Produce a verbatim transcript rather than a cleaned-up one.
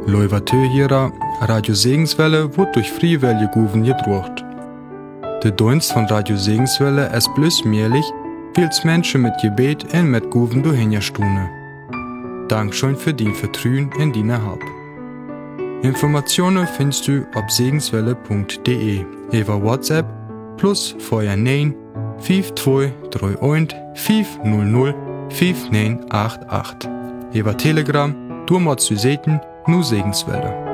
Leuvatö hierer, Radio Segenswelle wird durch Friewelle Guven gedruckt. Der Dienst von Radio Segenswelle ist bloß möglich, weil es Menschen mit Gebet und mit Guven durchhinterstune. Dankeschön für dein Vertrauen in deine Hab. Informationen findest du auf segenswelle punkt de, über WhatsApp plus vorher neun fünf zwei drei eins fünf null null fünf neun acht acht. Über Telegram, du machst du Seiten, nur Segenswelle.